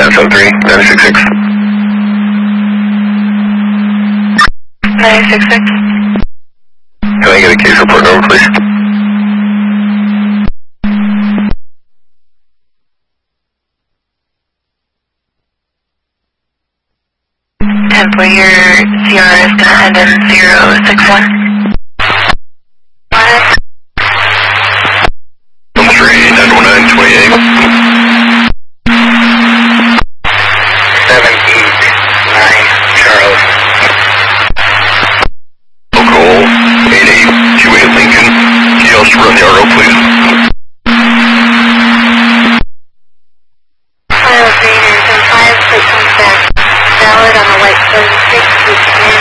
773, 966. 966. Can I get a case report number, please? 10 for your CR is going to end in 061. 91928. 789 Charles. Local 8828 Lincoln. Can you also run the RO, please? File Greeners and 5 foot back. Valid on the white 36 with